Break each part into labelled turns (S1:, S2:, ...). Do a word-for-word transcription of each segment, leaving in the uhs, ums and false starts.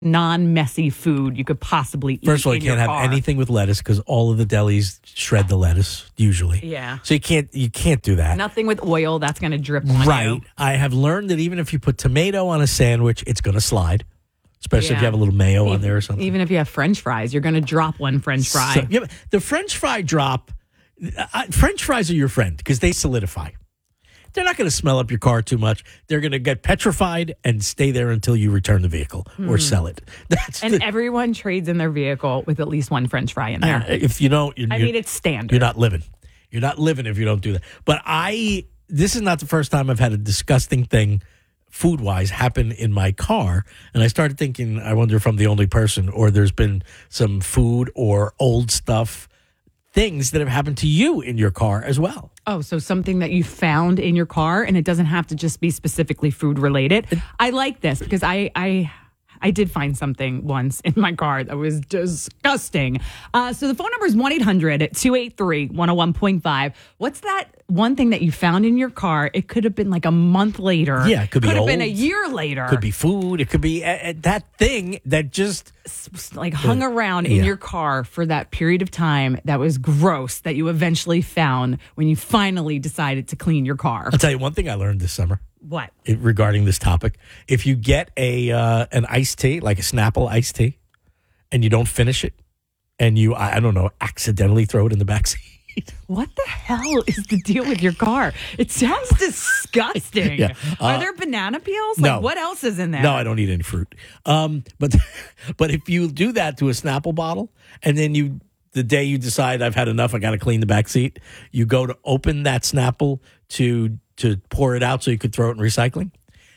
S1: non-messy food you could possibly eat.
S2: First of all, you
S1: in
S2: can't
S1: your
S2: have
S1: car.
S2: anything with lettuce because all of the delis shred the lettuce usually.
S1: Yeah.
S2: So you can't you can't do that.
S1: Nothing with oil that's going to drip on
S2: Right.
S1: you.
S2: I have learned that even if you put tomato on a sandwich, it's going to slide, especially if
S1: Yeah.
S2: you have a little mayo on there or something.
S1: Even if you have French fries, you're going to drop one French fry.
S2: So, yeah, but the French fry drop. Uh, French fries are your friend because they solidify. They're not going to smell up your car too much. They're going to get petrified and stay there until you return the vehicle or sell it. That's
S1: and
S2: the,
S1: everyone trades in their vehicle with at least one French fry in there.
S2: uh, if you don't, you're,
S1: I
S2: you're-
S1: mean, it's standard.
S2: You're not living. You're not living if you don't do that. But I, this is not the first time I've had a disgusting thing food wise happen in my car. And I started thinking, I wonder if I'm the only person or there's been some food or old stuff, things that have happened to you in your car as well.
S1: Oh, so something that you found in your car, and it doesn't have to just be specifically food related. I like this because I I I did find something once in my car that was disgusting. Uh, so the phone number is one eight hundred two eight three one oh one point five. What's that one thing that you found in your car? It could have been like a month later.
S2: Yeah, it could be
S1: Could have been a
S2: old.
S1: year later.
S2: Could be food. It could be uh, uh, that thing that just
S1: like hung around in
S2: Yeah.
S1: your car for that period of time that was gross that you eventually found when you finally decided to clean your car.
S2: I'll tell you one thing I learned this summer.
S1: What?
S2: It, regarding this topic, if you get a uh, an iced tea, like a Snapple iced tea, and you don't finish it, and you, I, I don't know, accidentally throw it in the back seat.
S1: What the hell is the deal with your car? It sounds disgusting.
S2: Yeah.
S1: Are
S2: Uh,
S1: there banana peels? Like,
S2: no.
S1: what else is in there?
S2: No, I don't eat any fruit. Um, but but if you do that to a Snapple bottle, and then you, the day you decide I've had enough, I got to clean the back seat, you go to open that Snapple to to pour it out so you could throw it in recycling.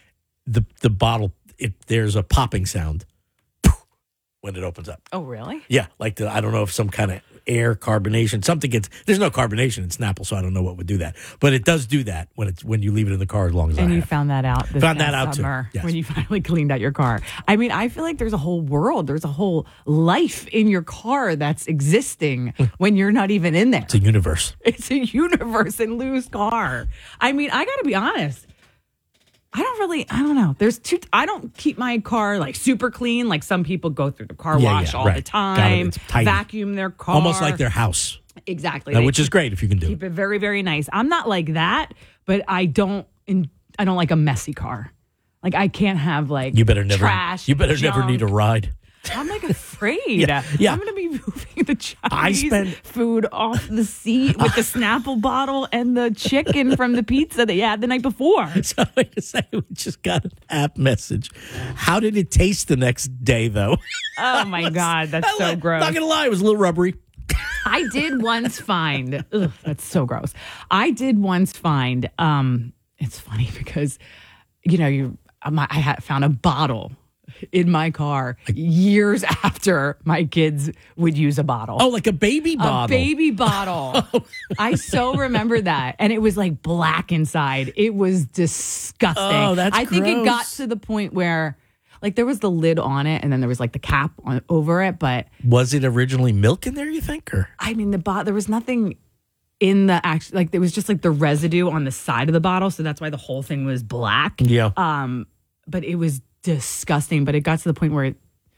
S2: The the bottle, it, there's a popping sound when it opens up.
S1: Oh, really?
S2: Yeah, like the I don't know if some kind of air carbonation, something gets. There's no carbonation in Snapple, so I don't know what would do that. But it does do that when it's when you leave it in the car as long as
S1: And
S2: I
S1: you
S2: have.
S1: found that out this
S2: Found that
S1: past
S2: out, too.
S1: summer
S2: Yes.
S1: when you finally cleaned out your car. I mean, I feel like there's a whole world, there's a whole life in your car that's existing when you're not even in there.
S2: It's a universe.
S1: It's a universe in Lou's car. I mean, I got to be honest. I don't really, I don't know. There's two, I don't keep my car like super clean. Like some people go through the car
S2: Yeah,
S1: wash
S2: yeah,
S1: all
S2: right.
S1: the
S2: Got it.
S1: time,
S2: It's tidy.
S1: vacuum their car.
S2: Almost like their house,
S1: Exactly.
S2: uh,
S1: They
S2: which is great if you can do
S1: keep
S2: it.
S1: it very, very nice. I'm not like that, but I don't, in, I don't like a messy car. Like I can't have like
S2: You better never.
S1: trash.
S2: You better never need a
S1: junk.
S2: ride.
S1: I'm like afraid.
S2: Yeah, yeah.
S1: I'm going to be moving the Chinese
S2: I spend-
S1: food off the seat with the Snapple bottle and the chicken from the pizza that you had the night before.
S2: So wait a second, we just got an app message. How did it taste the next day, though?
S1: Oh my God, that's so gross.
S2: Not gonna lie, it was a little rubbery.
S1: I did once find, ugh, that's so gross. I did once find, um, it's funny because, you know, you, um, I had found a bottle in my car years after my kids would use a bottle.
S2: Oh, like a baby bottle.
S1: A baby bottle. I so remember that. And it was like black inside. It was disgusting.
S2: Oh, that's
S1: I think it got
S2: gross.
S1: to the point where like there was the lid on it and then there was like the cap on, over it. But
S2: Was it originally milk in there, you think? Or
S1: I mean, the bot, there was nothing in the actual, like there was just like the residue on the side of the bottle. So that's why the whole thing was black.
S2: yeah.
S1: Um, but it was disgusting. But it got to the point where it,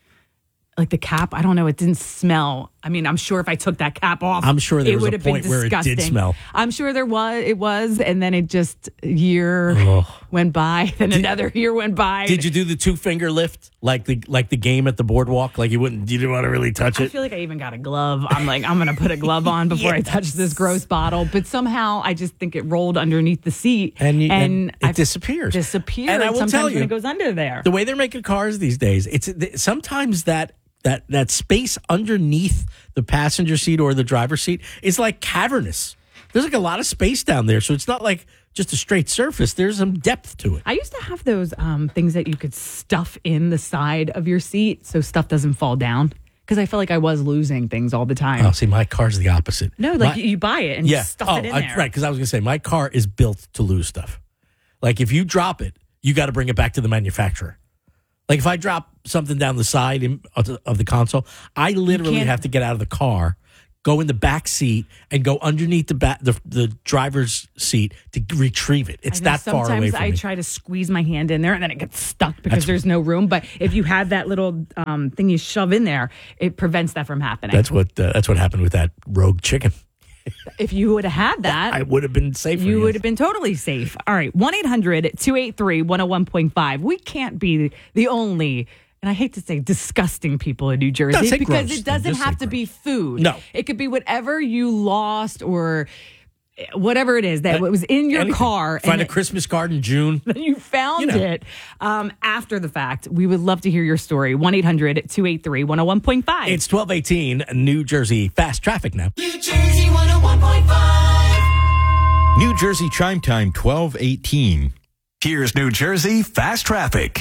S1: like the cap, I don't know, it didn't smell. I mean, I'm sure if I took that cap off,
S2: I'm sure there
S1: it
S2: was
S1: would
S2: a
S1: have been
S2: point where it did
S1: disgusting.
S2: smell.
S1: I'm sure there was, it was, and then it just a year
S2: Ugh.
S1: went by, then another year went by.
S2: Did you do the two finger lift like the like the game at the boardwalk? Like you wouldn't, you didn't want to really touch
S1: I
S2: it.
S1: feel like I even got a glove. I'm like, I'm going to put a glove on before I touch this gross bottle. But somehow I just think it rolled underneath the seat
S2: And you- and it
S1: I-
S2: disappears.
S1: Disappeared.
S2: And I will
S1: sometimes
S2: tell
S1: when
S2: you,
S1: it goes under there.
S2: the way they're making cars these days, it's sometimes that that that space underneath the passenger seat or the driver's seat is like cavernous. There's like a lot of space down there, so it's not like just a straight surface. There's some depth to it.
S1: I used to have those um, things that you could stuff in the side of your seat so stuff doesn't fall down. Because I felt like I was losing things all the time.
S2: Oh, see, my car's the opposite.
S1: No, like
S2: My-
S1: you buy it and
S2: yeah.
S1: you stuff
S2: oh,
S1: it in
S2: I-
S1: there.
S2: right. Because I was going to say, my car is built to lose stuff. Like if you drop it, you got to bring it back to the manufacturer. Like if I drop something down the side in, of, the, of the console, I literally
S1: can't-
S2: have to get out of the car, go in the back seat and go underneath the back, the, the driver's seat to retrieve it. It's that far away from
S1: Sometimes I
S2: me.
S1: try to squeeze my hand in there and then it gets stuck because
S2: That's-
S1: there's no room. But if you have that little um, thing you shove in there, it prevents that from happening.
S2: That's what uh, that's what happened with that rogue chicken.
S1: If you would have had that,
S2: I would have been safer.
S1: you
S2: yes.
S1: would have been totally safe. All right, one eight hundred two eight three one oh one point five. We can't be the only, and I hate to say disgusting people in New Jersey
S2: No, say
S1: because
S2: gross.
S1: it doesn't
S2: Just say
S1: have to
S2: gross.
S1: be food.
S2: No.
S1: It could be whatever you lost or whatever it is that was in your
S2: Anything.
S1: car.
S2: Find
S1: and
S2: a
S1: it-
S2: Christmas card in June.
S1: you found
S2: You know.
S1: it um, after the fact. We would love to hear your story. one eight hundred two eight three one oh one point five.
S2: It's twelve eighteen, New Jersey. Fast traffic now.
S3: New Jersey one oh one point five.
S4: New Jersey Chime Time twelve eighteen.
S5: Here's New Jersey Fast Traffic.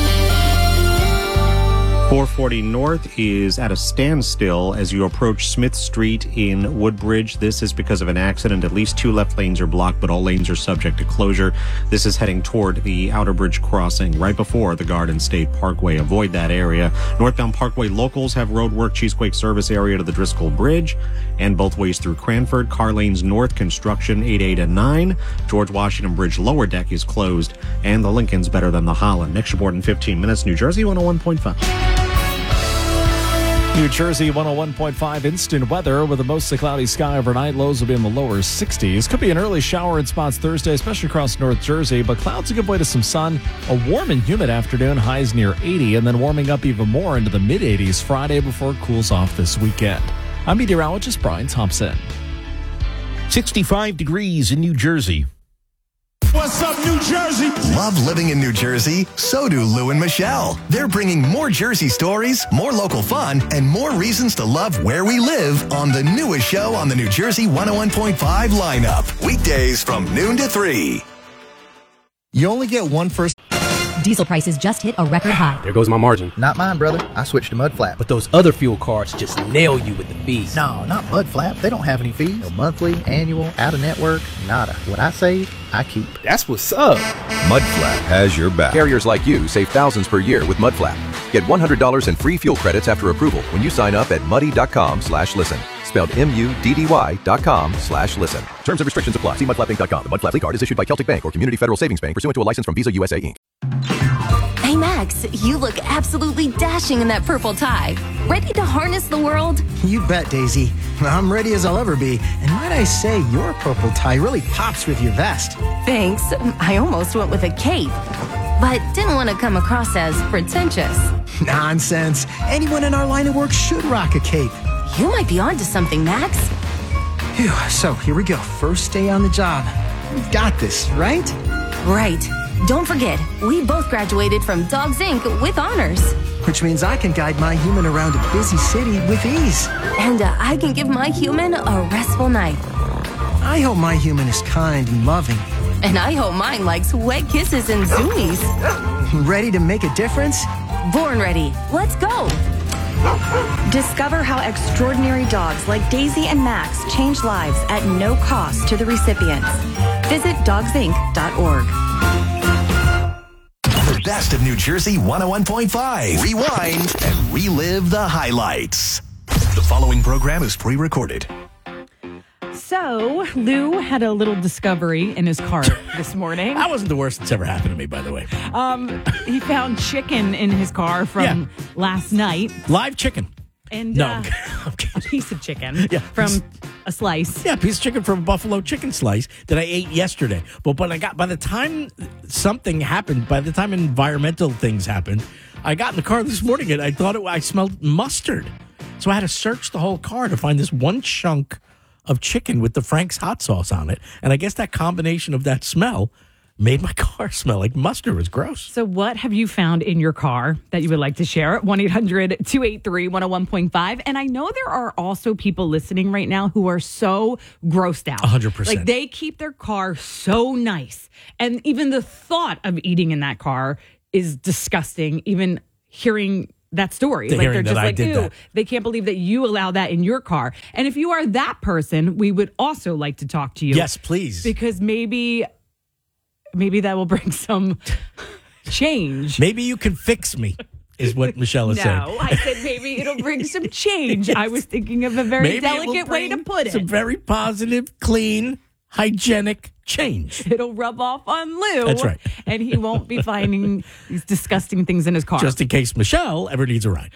S6: four forty North is at a standstill as you approach Smith Street in Woodbridge. This is because of an accident. At least two left lanes are blocked, but all lanes are subject to closure. This is heading toward the Outer Bridge crossing right before the Garden State Parkway. Avoid that area. Northbound Parkway locals have road work Cheesequake service area to the Driscoll Bridge and both ways through Cranford. Car lanes north construction eight, eight, and nine. George Washington Bridge lower deck is closed, and the Lincoln's better than the Holland. Next report in fifteen minutes. New Jersey one oh one point five.
S7: New Jersey one oh one point five instant weather with a mostly cloudy sky overnight. Lows will be in the lower sixties. Could be an early shower in spots Thursday, especially across North Jersey, but clouds a good way to some sun. A warm and humid afternoon, highs near eighty, and then warming up even more into the mid eighties Friday before it cools off this weekend. I'm meteorologist Brian Thompson.
S4: sixty-five degrees in New Jersey.
S8: What's up, New Jersey?
S5: Love living in New Jersey? So do Lou and Michelle. They're bringing more Jersey stories, more local fun, and more reasons to love where we live on the newest show on the New Jersey one oh one point five lineup. Weekdays from noon to three.
S9: You only get one first.
S10: Diesel prices just hit a record high.
S11: There goes my margin.
S9: Not mine, brother. I switched to Mudflap.
S11: But those other fuel cards just nail you with the fees.
S9: No, not Mudflap. They don't have any fees. No monthly, annual, out of network, nada. What I save, I keep.
S11: That's what's up.
S4: Mudflap has your back.
S12: Carriers like you save thousands per year with Mudflap. Get one hundred dollars in free fuel credits after approval when you sign up at muddy.com slash listen. Spelled M-U-D-D-Y dot com slash listen. Terms and restrictions apply. See mudflap inc dot com. The Mudflap Fleet Card is issued by Celtic Bank or Community Federal Savings Bank pursuant to a license from Visa U S A Incorporated.
S13: Hey Max, you look absolutely dashing in that purple tie. Ready to harness the world?
S14: You bet, Daisy. I'm ready as I'll ever be. And might I say, your purple tie really pops with your vest.
S13: Thanks. I almost went with a cape, but didn't want to come across as pretentious.
S14: Nonsense. Anyone in our line of work should rock a cape.
S13: You might be onto something, Max.
S14: Phew, so here we go. First day on the job. We've got this, right?
S13: Right. Don't forget, we both graduated from Dogs Incorporated with honors.
S14: Which means I can guide my human around a busy city with ease.
S13: And uh, I can give my human a restful night.
S14: I hope my human is kind and loving.
S13: And I hope mine likes wet kisses and zoomies.
S14: Ready to make a difference?
S13: Born ready. Let's go.
S15: Discover how extraordinary dogs like Daisy and Max change lives at no cost to the recipients. Visit dogs inc dot org.
S5: The best of New Jersey one oh one point five. Rewind and relive the highlights. The following program is pre-recorded.
S1: So, Lou had a little discovery in his car this morning.
S2: That wasn't the worst that's ever happened to me, by the way.
S1: Um, he found chicken in his car from
S2: Yeah.
S1: last night.
S2: Live chicken.
S1: And
S2: No,
S1: uh,
S2: I'm kidding. I'm kidding.
S1: a piece of chicken
S2: Yeah.
S1: from a slice.
S2: Yeah, a piece of chicken from a buffalo chicken slice that I ate yesterday. But when I got, by the time something happened, by the time environmental things happened, I got in the car this morning and I thought it, I smelled mustard. So I had to search the whole car to find this one chunk of chicken with the Frank's hot sauce on it. And I guess that combination of that smell made my car smell like mustard. It was gross.
S1: So what have you found in your car that you would like to share? one eight hundred two eight three one oh one point five. And I know there are also people listening right now who are so grossed out.
S2: one hundred percent.
S1: Like they keep their car so nice. And even the thought of eating in that car is disgusting, even hearing that story.
S2: The
S1: like
S2: hearing
S1: they're just
S2: that I
S1: like,
S2: did
S1: ew,
S2: that.
S1: they can't believe that you allow that in your car. And if you are that person, we would also like to talk to you.
S2: Yes, please.
S1: Because maybe maybe that will bring some change.
S2: Maybe you can fix me. is what Michelle is
S1: no,
S2: saying.
S1: I said maybe it'll bring some change. I was thinking of a very
S2: Maybe it will
S1: delicate way to
S2: bring
S1: put it.
S2: Some very positive, clean, hygienic change.
S1: It'll rub off on Lou.
S2: That's right.
S1: And he won't be finding these disgusting things in his car.
S2: Just in case Michelle ever needs a ride.